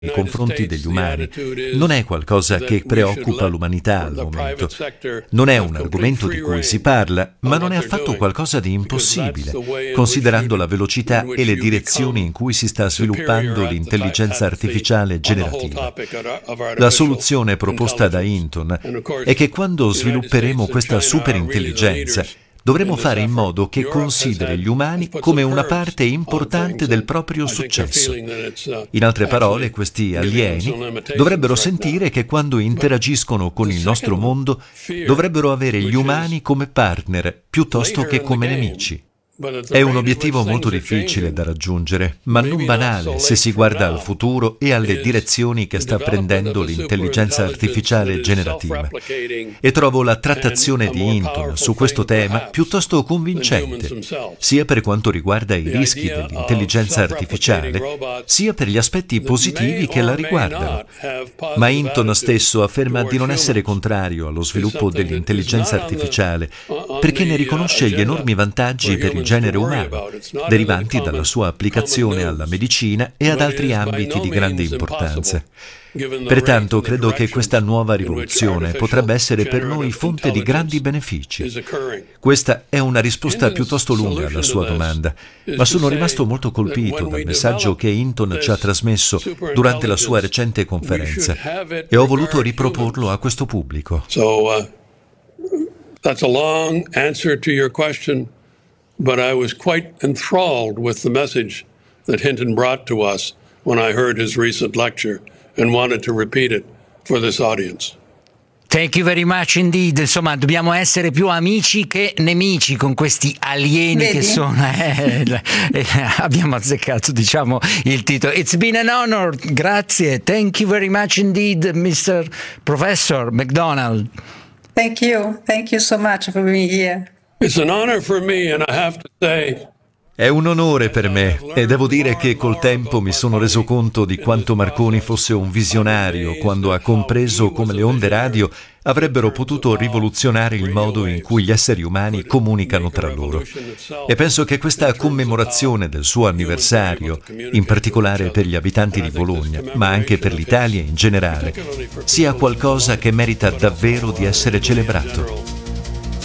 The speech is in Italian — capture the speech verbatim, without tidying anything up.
nei confronti degli umani non è qualcosa che preoccupa l'umanità al momento. Non è un argomento di cui si parla, ma non è affatto qualcosa di impossibile, considerando la velocità e le direzioni in cui si sta sviluppando l'intelligenza artificiale generativa. La soluzione proposta da Hinton è che quando svilupperemo questa superintelligenza, dovremo fare in modo che consideri gli umani come una parte importante del proprio successo. In altre parole, questi alieni dovrebbero sentire che quando interagiscono con il nostro mondo dovrebbero avere gli umani come partner piuttosto che come nemici. È un obiettivo molto difficile da raggiungere, ma non banale se si guarda al futuro e alle direzioni che sta prendendo l'intelligenza artificiale generativa. E trovo la trattazione di Hinton su questo tema piuttosto convincente, sia per quanto riguarda i rischi dell'intelligenza artificiale, sia per gli aspetti positivi che la riguardano. Ma Hinton stesso afferma di non essere contrario allo sviluppo dell'intelligenza artificiale, perché ne riconosce gli enormi vantaggi per il genere umano, derivanti dalla sua applicazione alla medicina e ad altri ambiti di grande importanza. Pertanto credo che questa nuova rivoluzione potrebbe essere per noi fonte di grandi benefici. Questa è una risposta piuttosto lunga alla sua domanda, ma sono rimasto molto colpito dal messaggio che Hinton ci ha trasmesso durante la sua recente conferenza e ho voluto riproporlo a questo pubblico. So, uh, that's a long answer to your question. But I was quite enthralled with the message that Hinton brought to us when I heard his recent lecture and wanted to repeat it for this audience. Thank you very much indeed. Insomma, dobbiamo essere più amici che nemici con questi alieni. Vedi? Che sono. Eh, eh, abbiamo azzeccato, diciamo, il titolo. It's been an honor. Grazie. Thank you very much indeed, mister Professor McDonald. Thank you. Thank you so much for being here. It's an honor for me, and I have to say, è un onore per me e devo dire che col tempo mi sono reso conto di quanto Marconi fosse un visionario quando ha compreso come le onde radio avrebbero potuto rivoluzionare il modo in cui gli esseri umani comunicano tra loro. E penso che questa commemorazione del suo anniversario, in particolare per gli abitanti di Bologna, ma anche per l'Italia in generale, sia qualcosa che merita davvero di essere celebrato.